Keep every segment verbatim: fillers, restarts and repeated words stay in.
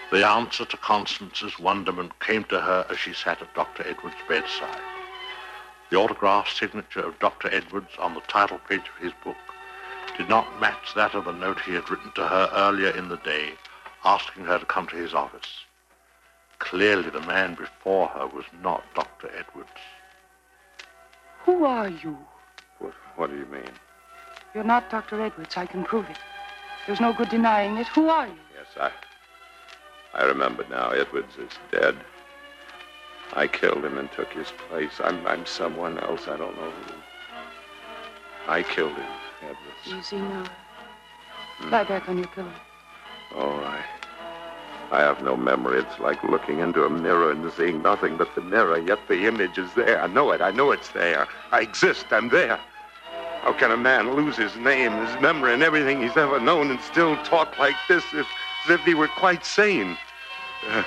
The answer to Constance's wonderment came to her as she sat at Doctor Edwards' bedside. The autographed signature of Doctor Edwards on the title page of his book did not match that of the note he had written to her earlier in the day, asking her to come to his office. Clearly, the man before her was not Doctor Edwards. Who are you? What, what do you mean? You're not Doctor Edwards. I can prove it. There's no good denying it. Who are you? Yes, I... I remember now. Edwards is dead. I killed him and took his place. I'm, I'm someone else. I don't know who. I killed him, Edwards. Easy now. Hmm. Lie back on your pillow. Oh, I... I have no memory. It's like looking into a mirror and seeing nothing but the mirror, yet the image is there. I know it. I know it's there. I exist. I'm there. How can a man lose his name, his memory, and everything he's ever known and still talk like this if, as if he were quite sane? Uh,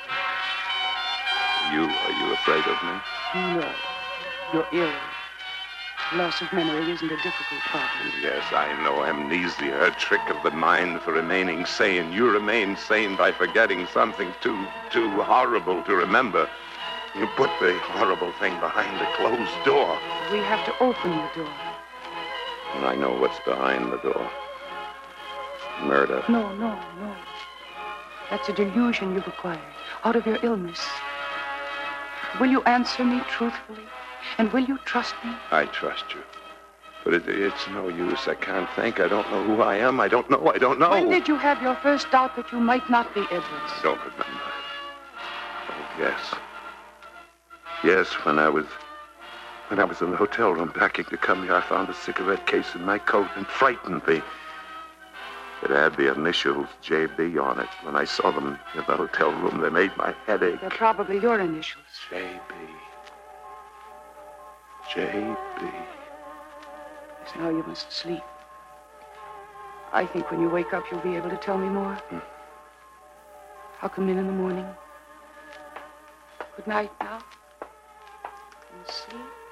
you, are you afraid of me? No. You're ill. Loss of memory isn't a difficult problem. Yes, I know. Amnesia, a trick of the mind for remaining sane. You remain sane by forgetting something too, too horrible to remember. You put the horrible thing behind a closed door. We have to open the door. And I know what's behind the door. Murder. No, no, no. That's a delusion you've acquired out of your illness. Will you answer me truthfully? And will you trust me? I trust you. But it, it's no use. I can't think. I don't know who I am. I don't know. I don't know. When did you have your first doubt that you might not be Edwards? I don't remember. Oh, yes. Yes, when I was... When I was in the hotel room packing to come here, I found a cigarette case in my coat and frightened me. It had the initials J B on it. When I saw them in the hotel room, they made my head ache. They're probably your initials. J B. J B. Yes, now you must sleep. I think when you wake up, you'll be able to tell me more. Hmm. I'll come in in the morning. Good night now. And sleep.